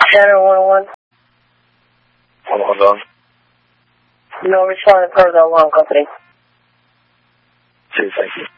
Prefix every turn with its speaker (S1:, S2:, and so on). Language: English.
S1: Center 101.
S2: Hold on.
S1: No responding per the 1 company.
S2: Thank you.